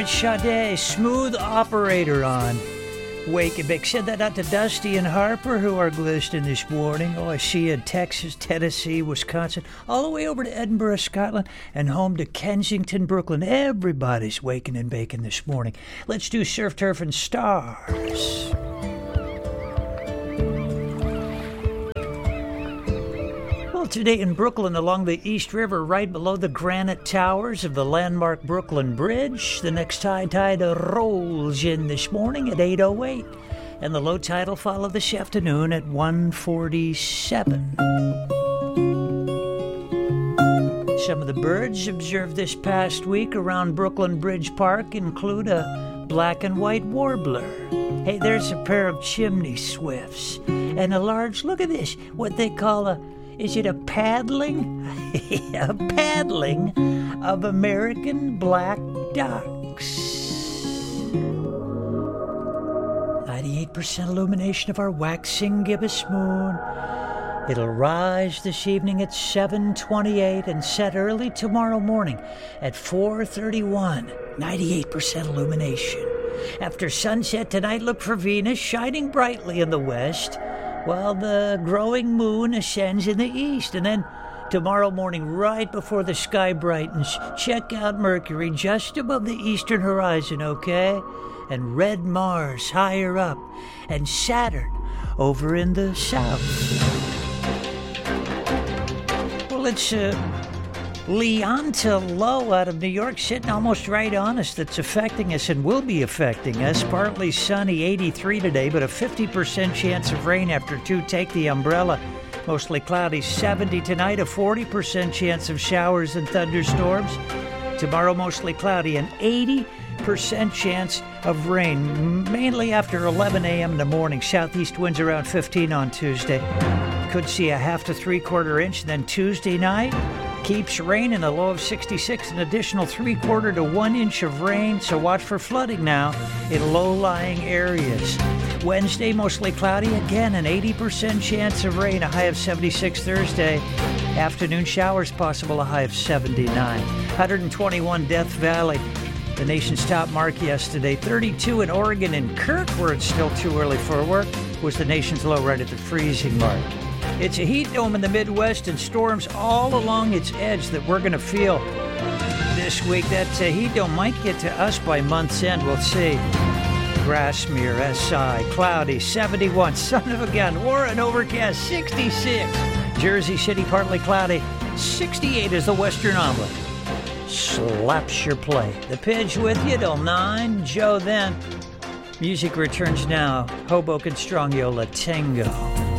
Sade, smooth operator on Wake and Bake. Send that out to Dusty and Harper, who are listening this morning. Oh, I see you in Texas, Tennessee, Wisconsin, all the way over to Edinburgh, Scotland, and home to Kensington, Brooklyn. Everybody's waking and baking this morning. Let's do Surf, Turf, and Stars. Today in Brooklyn, along the East River, right below the granite towers of the landmark Brooklyn Bridge, the next high tide rolls in this morning at 8:08, and the low tide will follow this afternoon at 1:47. Some of the birds observed this past week around Brooklyn Bridge Park include a black and white warbler. Hey, there's a pair of chimney swifts, and a large, look at this, what they call is it a paddling? A paddling of American black ducks. 98% illumination of our waxing gibbous moon. It'll rise this evening at 7:28 and set early tomorrow morning at 4:31. 98% illumination. After sunset tonight, look for Venus shining brightly in the west, while the growing moon ascends in the east. And then tomorrow morning, right before the sky brightens, check out Mercury just above the eastern horizon, okay? And red Mars higher up, and Saturn over in the south. Well, it's Leonta low out of New York sitting almost right on us that's affecting us and will be affecting us. Partly sunny, 83 today, but a 50% chance of rain after 2. Take the umbrella. Mostly cloudy, 70 tonight, a 40% chance of showers and thunderstorms. Tomorrow, mostly cloudy, an 80% chance of rain, mainly after 11 a.m. in the morning. Southeast winds around 15 on Tuesday. Could see a half to 3/4 inch. Then Tuesday night, keeps raining, a low of 66, an additional 3/4 to 1 inch of rain, so watch for flooding now in low-lying areas. Wednesday, mostly cloudy, again an 80% chance of rain, a high of 76 Thursday. Afternoon showers possible, a high of 79. 121 Death Valley, the nation's top mark yesterday. 32 in Oregon and Kirk, where it's still too early for work, was the nation's low right at the freezing mark. It's a heat dome in the Midwest and storms all along its edge that we're going to feel this week. That heat dome might get to us by month's end. We'll see. Grassmere, SI, cloudy, 71. Son of a gun, Warren, overcast, 66. Jersey City, partly cloudy, 68 is the Western Omelet. Slaps your play. The Pidge with you till 9. Joe then. Music returns now. Hoboken Strong Yola Tango.